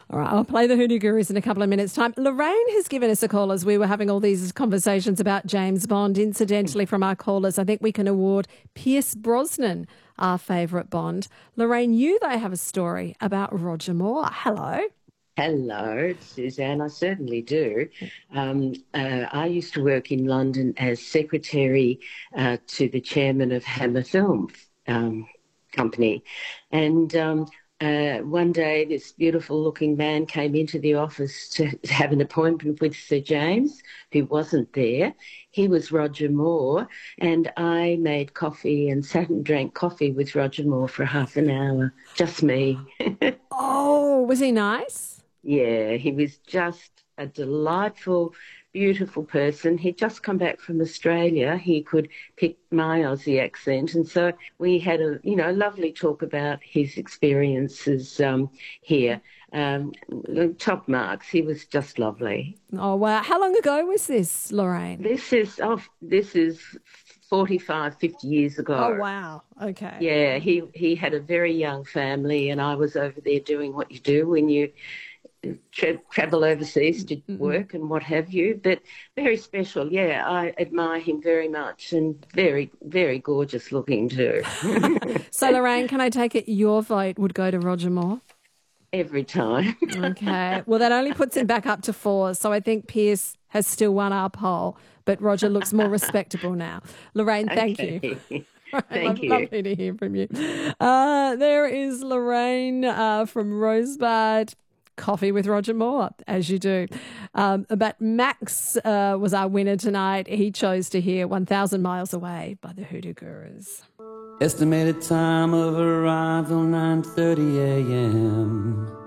All right, I'll play the Hoodoo Gurus in a couple of minutes' time. Lorraine has given us a call as we were having all these conversations about James Bond. Incidentally, from our callers, I think we can award Pierce Brosnan our favourite Bond. Lorraine, you, though, have a story about Roger Moore. Hello. Hello, Suzanne. I certainly do. I used to work in London as secretary to the chairman of Hammer Film Company. And one day, this beautiful looking man came into the office to have an appointment with Sir James, who wasn't there. He was Roger Moore, and I made coffee and sat and drank coffee with Roger Moore for half an hour. Just me. Oh, was he nice? Yeah, he was just a delightful, beautiful person. He'd just come back from Australia. He could pick my Aussie accent. And so we had a, lovely talk about his experiences here. Top marks. He was just lovely. Oh, wow. How long ago was this, Lorraine? This is 45, 50 years ago. Oh, wow. Okay. Yeah, he had a very young family, and I was over there doing what you do when you travel overseas to work and what have you, but very special. Yeah, I admire him very much, and very, very gorgeous looking too. So, Lorraine, can I take it your vote would go to Roger Moore? Every time. Okay. Well, that only puts him back up to 4, so I think Pierce has still won our poll, but Roger looks more respectable now. Lorraine, thank you. Thank you. Lovely to hear from you. There is Lorraine from Rosebud. Coffee with Roger Moore, as you do. But Max was our winner tonight. He chose to hear 1,000 Miles Away by the Hoodoo Gurus. Estimated time of arrival 9:30 a.m.